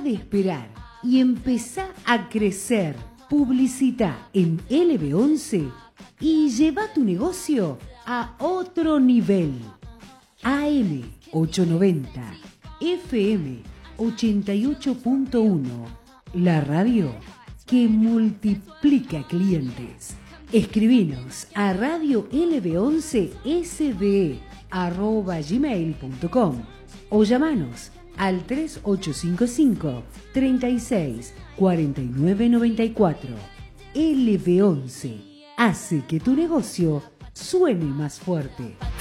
de esperar y empezá a crecer. Publicita en LB11 y lleva tu negocio a otro nivel. AM 890, FM 88.1, la radio que multiplica clientes. Escribinos a radiolb11sbe@gmail.com o llamanos al 3855 36 49 94. LB11 hace que tu negocio suene más fuerte.